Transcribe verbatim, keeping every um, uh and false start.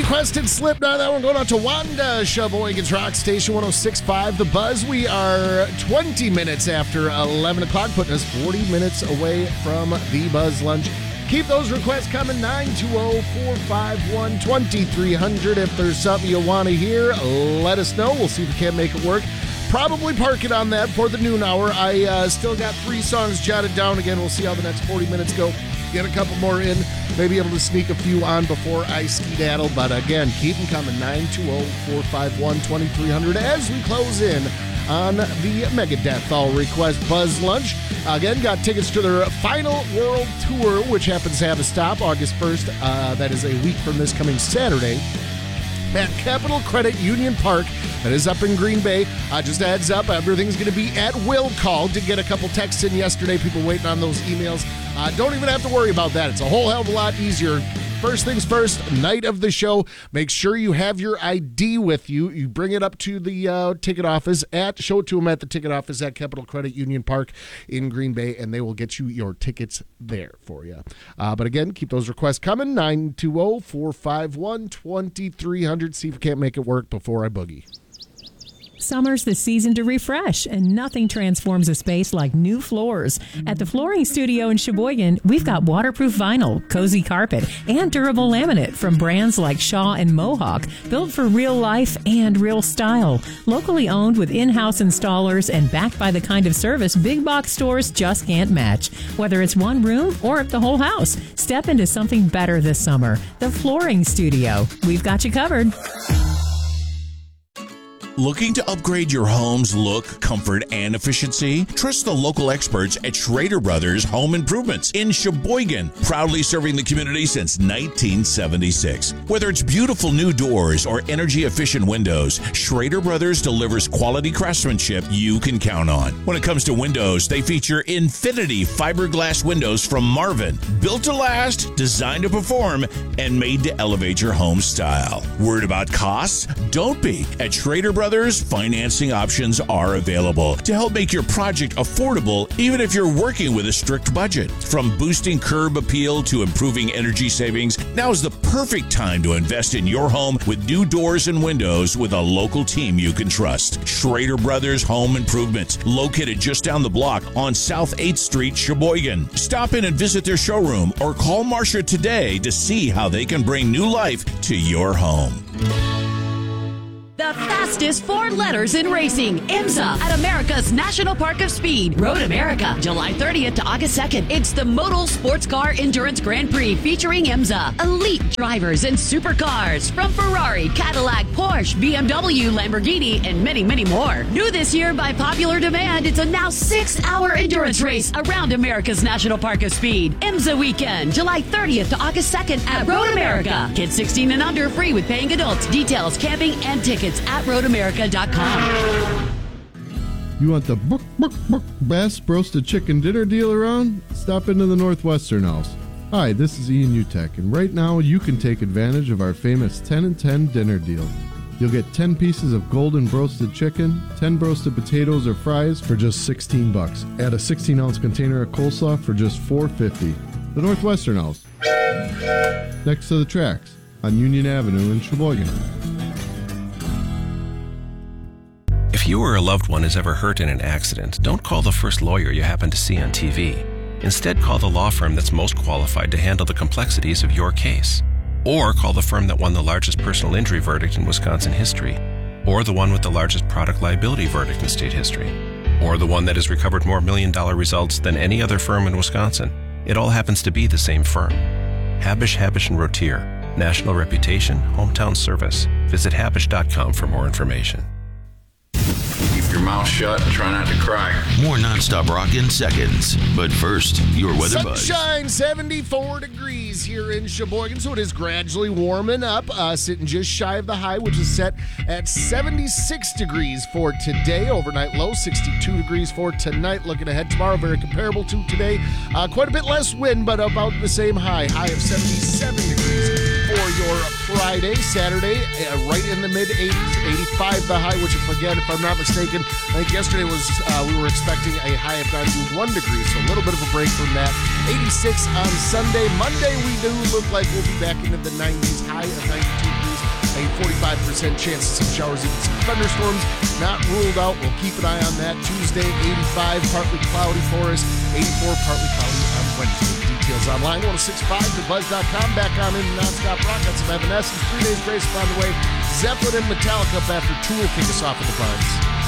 requested Slipknot. That one going out to Wanda, Sheboygan's Rock Station one oh six point five. The Buzz. We are twenty minutes after eleven o'clock, putting us forty minutes away from the Buzz Lunch. Keep those requests coming, nine two zero, four five one, two three zero zero. If there's something you want to hear, let us know. We'll see if we can't make it work. Probably park it on that for the noon hour. I uh, still got three songs jotted down. Again, we'll see how the next forty minutes go. Get a couple more in. Maybe able to sneak a few on before I skedaddle. But again, keep them coming, nine two zero, four five one, two three zero zero as we close in on the Megadeth All Request Buzz Lunch. Again, got tickets to their final world tour, which happens to have a stop August first. Uh, that is a week from this coming Saturday at Capital Credit Union Park. That is up in Green Bay. Uh, just a heads up, everything's going to be at will call. Did get a couple texts in yesterday, people waiting on those emails. Uh, don't even have to worry about that. It's a whole hell of a lot easier. First things first, night of the show, make sure you have your I D with you. You bring it up to the uh, ticket office, at show it to them at the ticket office at Capital Credit Union Park in Green Bay, and they will get you your tickets there for you. Uh, but again, keep those requests coming, nine two zero, four five one, two three zero zero. See if we can't make it work before I boogie. Summer's the season to refresh, and nothing transforms a space like new floors. At the Flooring Studio in Sheboygan, we've got waterproof vinyl, cozy carpet, and durable laminate from brands like Shaw and Mohawk, built for real life and real style. Locally owned with in-house installers and backed by the kind of service big box stores just can't match. Whether it's one room or the whole house, step into something better this summer. The Flooring Studio. We've got you covered. Looking to upgrade your home's look, comfort, and efficiency? Trust the local experts at Schrader Brothers Home Improvements in Sheboygan, proudly serving the community since nineteen seventy-six. Whether it's beautiful new doors or energy-efficient windows, Schrader Brothers delivers quality craftsmanship you can count on. When it comes to windows, they feature Infinity fiberglass windows from Marvin, built to last, designed to perform, and made to elevate your home style. Worried about costs? Don't be. At Schrader Brothers, financing options are available to help make your project affordable, even if you're working with a strict budget. From boosting curb appeal to improving energy savings, now is the perfect time to invest in your home with new doors and windows with a local team you can trust. Schrader Brothers Home Improvement, located just down the block on South eighth Street, Sheboygan. Stop in and visit their showroom or call Marcia today to see how they can bring new life to your home. The fastest four letters in racing, IMSA, at America's National Park of Speed, Road America, July thirtieth to August second. It's the Modal Sports Car Endurance Grand Prix featuring IMSA. Elite drivers and supercars from Ferrari, Cadillac, Porsche, B M W, Lamborghini, and many, many more. New this year by popular demand, it's a now six-hour endurance race around America's National Park of Speed. IMSA Weekend, July thirtieth to August second at Road America. Kids sixteen and under, free with paying adults. Details, camping, and tickets at road america dot com. You want the book, book, book, best roasted chicken dinner deal around? Stop into the Northwestern House. Hi, this is Ian Utek, and right now you can take advantage of our famous ten and ten dinner deal. You'll get ten pieces of golden roasted chicken, ten roasted potatoes or fries for just sixteen bucks. Add a sixteen ounce container of coleslaw for just four fifty. The Northwestern House, next to the tracks on Union Avenue in Sheboygan. If you or a loved one is ever hurt in an accident, don't call the first lawyer you happen to see on T V. Instead, call the law firm that's most qualified to handle the complexities of your case. Or call the firm that won the largest personal injury verdict in Wisconsin history. Or the one with the largest product liability verdict in state history. Or the one that has recovered more million-dollar results than any other firm in Wisconsin. It all happens to be the same firm. Habush, Habush and Rotier. National reputation, hometown service. Visit habush dot com for more information. Keep your mouth shut and try not to cry. More nonstop rock in seconds. But first, your weather buzz. Sunshine, seventy-four degrees here in Sheboygan, so it is gradually warming up, uh, sitting just shy of the high, which is set at seventy-six degrees for today. Overnight low, sixty-two degrees for tonight. Looking ahead tomorrow, very comparable to today. Uh, quite a bit less wind, but about the same high. High of seventy-seven degrees for your Friday. Saturday, uh, right in the mid-eighties, eighty-five the high, which, if, again, if I'm not mistaken, I think yesterday was, uh, we were expecting a high of ninety-one degrees, so a little bit of a break from that. eighty-six on Sunday. Monday, we do look like we'll be back into the nineties, high of ninety-two degrees A forty-five percent chance of some showers, even some thunderstorms. Not ruled out. We'll keep an eye on that. Tuesday, eighty-five, partly cloudy for us. eighty-four, partly cloudy on Wednesday. Details online, ten sixty-five the buzz dot com. Back on in Nonstop Rock. Got some Evanescence. Three Days Grace on the way. Zeppelin and Metallica up after Tool kick us off at the Buzz.